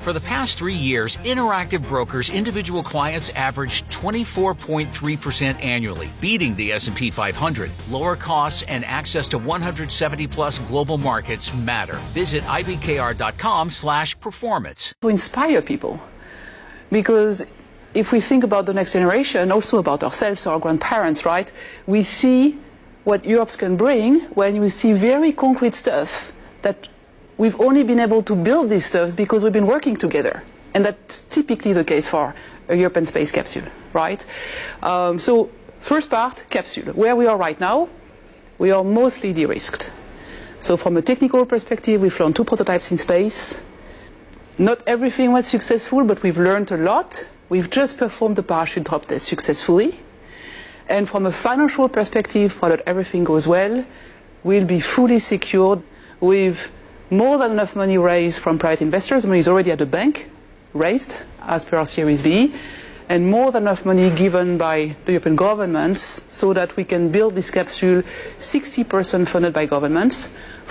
For the past 3 years, Interactive Brokers' individual clients averaged 24.3% annually, beating the S&P 500. Lower costs and access to 170-plus global markets matter. Visit ibkr.com/performance. To inspire people, because if we think about the next generation, also about ourselves, our grandparents, right? We see what Europe can bring when we see very concrete stuff that we've only been able to build these stuffs because we've been working together. And that's typically the case for a European space capsule, right? So first part, capsule. Where we are right now, we are mostly de-risked. So from a technical perspective, we've flown 2 prototypes in space. Not everything was successful, but we've learned a lot. We've just performed the parachute drop test successfully. And from a financial perspective, while everything goes well, we'll be fully secured with more than enough money raised from private investors. Money is already at the bank, raised as per our Series B, and more than enough money given by the European governments so that we can build this capsule 60% funded by governments,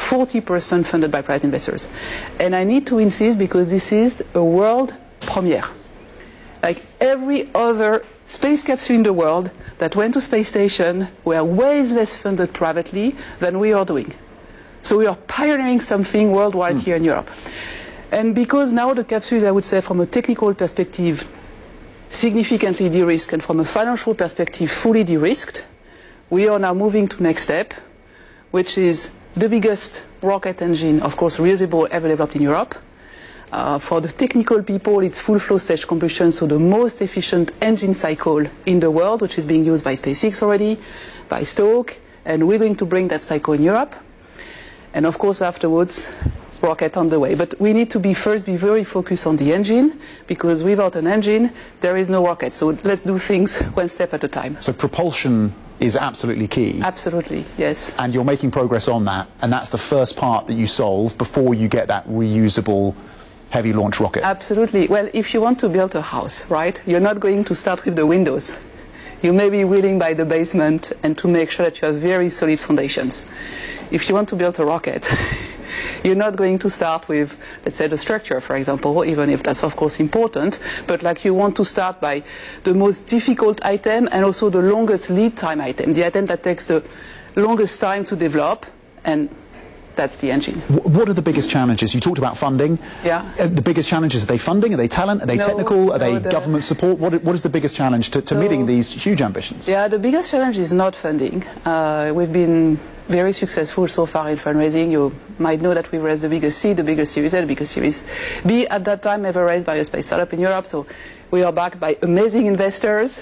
40% funded by private investors. And I need to insist because this is a world premiere. Like every other space capsule in the world that went to space station were way less funded privately than we are doing. So we are pioneering something worldwide here in Europe. And because now the capsule, I would say, from a technical perspective, significantly de-risked, and from a financial perspective, fully de-risked, we are now moving to next step, which is the biggest rocket engine, of course, reusable, ever developed in Europe. For the technical people, it's full flow stage combustion, so the most efficient engine cycle in the world, which is being used by SpaceX already, by Stoke, and we're going to bring that cycle in Europe. And of course, afterwards, rocket on the way. But we need to be very focused on the engine, because without an engine, there is no rocket. So let's do things one step at a time. So propulsion is absolutely key. Absolutely, yes. And you're making progress on that, and that's the first part that you solve before you get that reusable heavy launch rocket. Absolutely. Well, if you want to build a house, right, you're not going to start with the windows. You may be willing by the basement and to make sure that you have very solid foundations. If you want to build a rocket, you're not going to start with, let's say, the structure, for example, even if that's, of course, important. But like you want to start by the most difficult item and also the longest lead time item, the item that takes the longest time to develop, and that's the engine. What are the biggest challenges? You talked about funding. Yeah. The biggest challenges, are they funding? Are they talent? Are they technical? Are they government support? What is the biggest challenge to meeting these huge ambitions? Yeah, the biggest challenge is not funding. We've been very successful so far in fundraising. You might know that we raised the biggest C, the biggest Series A, the biggest Series B at that time ever raised by a space startup in Europe. So we are backed by amazing investors.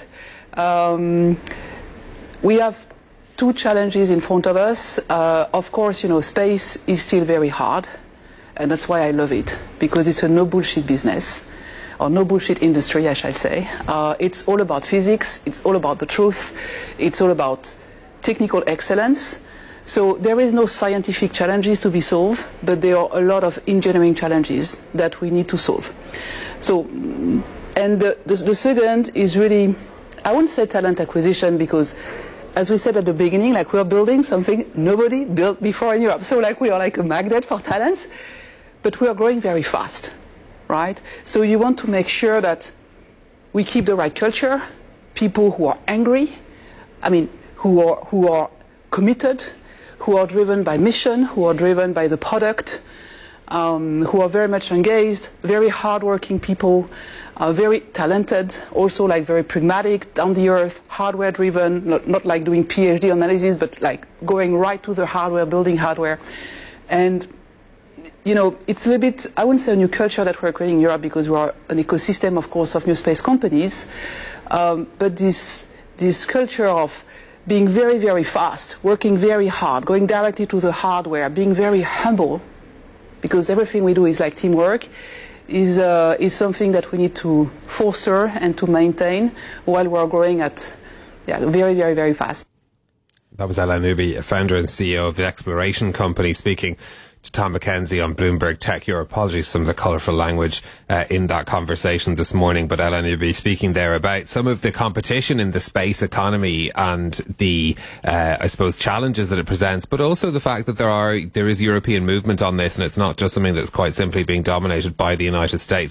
We have 2 challenges in front of us. Of course, you know, space is still very hard, and that's why I love it, because it's a no bullshit business, or no bullshit industry, I shall say. It's all about physics, it's all about the truth, it's all about technical excellence. So there is no scientific challenges to be solved, but there are a lot of engineering challenges that we need to solve. So, and the second is really, I won't say talent acquisition, because as we said at the beginning, like, we're building something nobody built before in Europe. So like, we are like a magnet for talents, but we are growing very fast, right? So you want to make sure that we keep the right culture, people who are angry, I mean, who are committed, who are driven by mission, who are driven by the product, who are very much engaged, very hardworking people, very talented, also like very pragmatic, down the earth, hardware driven, not like doing PhD analysis, but like going right to the hardware, building hardware. And, you know, it's a little bit, I wouldn't say a new culture that we're creating in Europe, because we are an ecosystem, of course, of new space companies, but this culture of being very, very fast, working very hard, going directly to the hardware, being very humble, because everything we do is like teamwork, is something that we need to foster and to maintain while we're growing at very, very, very fast. That was Ella Newby, founder and CEO of the Exploration Company, speaking to Tom McKenzie on Bloomberg Tech Europe. Apologies for some of the colourful language in that conversation this morning, but Ella Newby speaking there about some of the competition in the space economy and the, I suppose, challenges that it presents, but also the fact that there is European movement on this, and it's not just something that's quite simply being dominated by the United States.